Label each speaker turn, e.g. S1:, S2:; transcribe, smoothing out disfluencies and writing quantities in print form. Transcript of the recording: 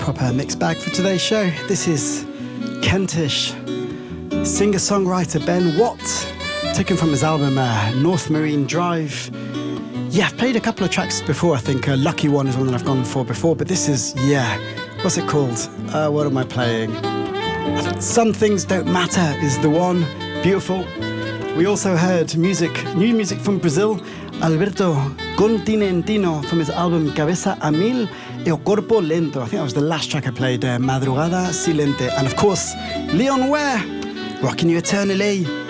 S1: proper mixed bag for today's show. This is Kentish singer-songwriter Ben Watt, taken from his album North Marine Drive. Yeah, I've played a couple of tracks before, I think. Lucky One is one that I've gone for before, but this is, what's it called? What am I playing? Some Things Don't Matter is the one. Beautiful. We also heard new music from Brazil. Alberto Continentino from his album Cabeza a Mil e o Corpo Lento. I think that was the last track I played, Madrugada Silente. And of course, Leon Ware, rocking you eternally.